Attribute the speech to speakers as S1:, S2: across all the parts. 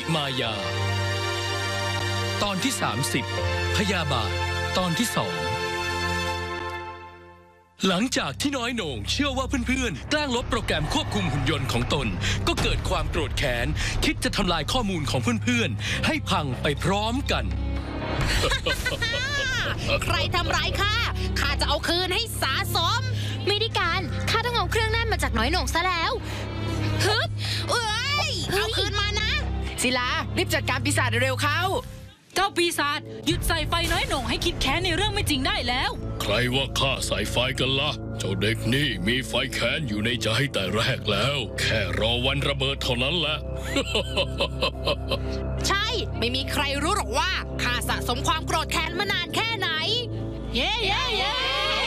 S1: มายาตอนที่30พยาบาทตอนที่2หลังจากที่น้อยโหน่งเชื่อว่าเพื่อนๆแกล้งลบโปรแกรมควบคุมหุ่นยนต์ของตนก็เกิดความโกรธแค้นคิดจะทำลายข้อมูลของเพื่อนๆให้พังไปพร้อมกัน
S2: ใครทำร้ายข้าจะเอาคืนให้สาสม
S3: ไม่ได้การข้าต้องเอาเครื่องนั่นมาจากน้อยโหน่งซะแล้วฮึบ
S2: เอาคืนมานะ
S4: ศิลารีบจัดการปีศาจเร็วเข้า
S5: เจ้าปีศาจหยุดใส่ไฟน้อยโหน่งให้คิดแค้นในเรื่องไม่จริงได้แล้ว
S6: ใครว่าข้าใส่ไฟกันล่ะเจ้าเด็กนี่มีไฟแค้นอยู่ในใจแต่แรกแล้วแค่รอวันระเบิดเท่านั้นแหละ
S2: ใช่ไม่มีใครรู้หรอกว่าข้าสะสมความโกรธแค้นมานานแค่ไหนเย้เย้เย้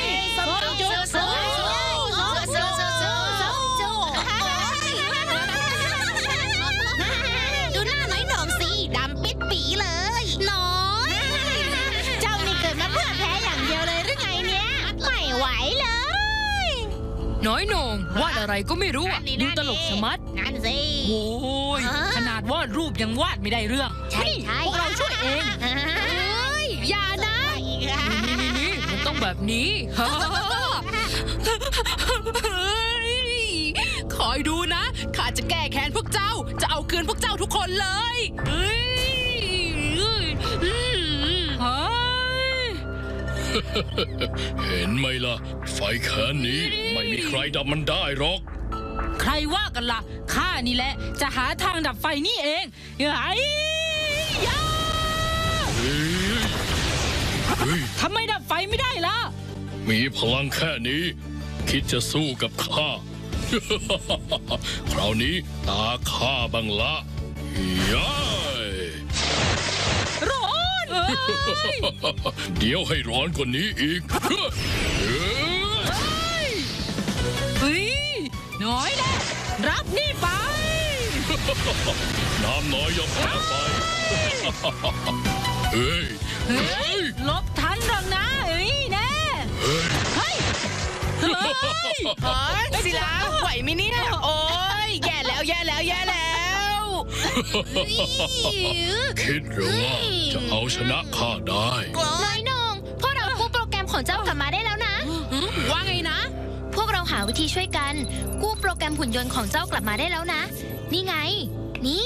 S2: ดูหน้าน้อยโหน่งสิดำปิดปีเลยน้อยเจ้านี่เกิดมาเพื่อแพ้อย่างเดียวเลยหรือไงเนี่ยไม่ไหวเลย
S5: น้อยโหน่งวาดอะไรก็ไม่รู้ดูตลกชะมัด
S2: นั่นสิ
S5: โอ้ยขนาดวาดรูปยังวาดไม่ได้เรื่อง
S2: ใช่
S5: พวกเราช่วยเอง
S2: อย่านะ
S5: นี่มันต้องแบบนี้คอยดูนะข้าจะแก้แค้นพวกเจ้าจะเอาคืนพวกเจ้าทุกคนเลย
S6: เห็นไหมล่ะไฟแค้นนี้ไม่มีใครดับมันได้หรอก
S5: ใครว่ากันล่ะข้านี่แหละจะหาทางดับไฟนี่เองทำไมดับไฟไม่ได้ล่ะ
S6: มีพลังแค่นี้คิดจะสู้กับข้า คราวนี้ตาข้าบังละย้าย
S5: ร้อน
S6: เดี๋ยวให้ร้อนกว่านี้อีก
S5: น้อยแน่รับนี่ไป
S6: น้ำน้อยยอมแพ้ไปเฮ้ย
S5: ลบทันหรอกนะแน่
S4: ศิลาไหวไหมเนี่ยโอ้ยแย่แล้ว
S6: คิดหรือว่าจะเอาชนะข้าได้
S3: น้อยโหน่งพวกเรากู้โปรแกรมของเจ้ากลับมาได้แล้วนะ
S2: ว่าไงนะ
S3: พวกเราหาวิธีช่วยกันกู้โปรแกรมหุ่นยนต์ของเจ้ากลับมาได้แล้วนะนี่ไงนี่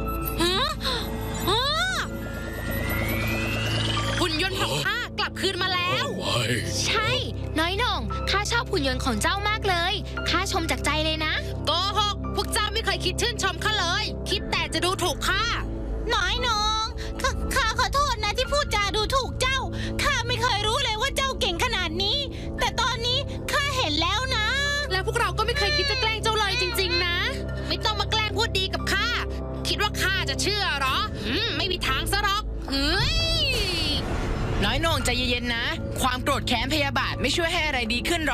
S2: หุ่นยนต์ของข้ากลับคืนมาแล้ว
S3: ใช่น้อยโหน่งข้าชอบหุ่นยนต์ของเจ้ามากเลยข้าชมจากใจเลยนะ
S2: โกหกพวกเจ้าไม่เคยคิดชื่นชมข้าเลยคิดแต่จะดูถูกข้าน้อยโหน่งข้าขอโทษนะที่พูดจาดูถูกเจ้าข้าไม่เคยรู้เลยว่าเจ้าเก่งขนาดนี้แต่ตอนนี้ข้าเห็นแล้วนะแล้วพวกเราก็ไม่เคยคิดจะแกล้งเจ้าเลยจริงๆนะไม่ต้องมาแกล้งพูดดีกับข้าคิดว่าข้าจะเชื่อหรอไม่มีทางซะหรอก
S4: น้อยโหน่งใจเย็นๆนะความโกรธแค้นพยาบาทไม่ช่วยให้อะไรดีขึ้นหรอก